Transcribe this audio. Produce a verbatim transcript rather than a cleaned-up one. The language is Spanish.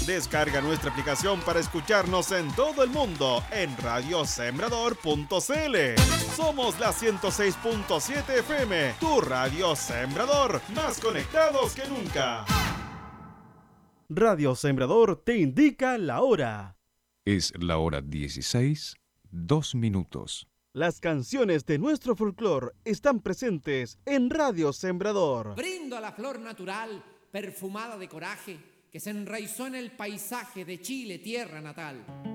Descarga nuestra aplicación para escucharnos en todo el mundo en radio sembrador punto c l. Somos la ciento seis punto siete F M, tu radio Sembrador, más conectados que nunca. Radio Sembrador te indica la hora. Es la hora dieciséis, dos minutos. Las canciones de nuestro folclore están presentes en Radio Sembrador. Brindo a la flor natural, perfumada de coraje, que se enraizó en el paisaje de Chile, tierra natal.